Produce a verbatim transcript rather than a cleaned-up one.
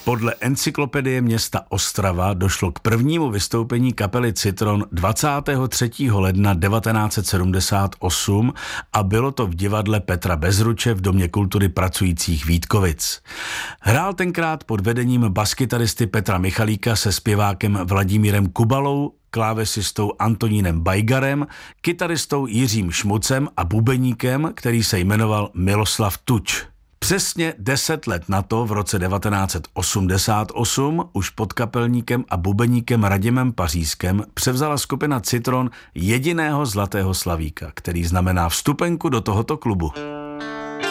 Podle encyklopedie města Ostrava došlo k prvnímu vystoupení kapely Citron dvacátého třetího ledna devatenáct set sedmdesát osm a bylo to v divadle Petra Bezruče v Domě kultury pracujících Vítkovic. Hrál tenkrát pod vedením baskytaristy Petra Michalíka se zpěvákem Vladimírem Kubalou, klávesistou Antonínem Bajgarem, kytaristou Jiřím Šmucem a bubeníkem, který se jmenoval Miloslav Tuč. Přesně deset let na to, v roce devatenáct set osmdesát osm, už pod kapelníkem a bubeníkem Radimem Pařízkem převzala skupina Citron jediného zlatého slavíka, který znamená vstupenku do tohoto klubu.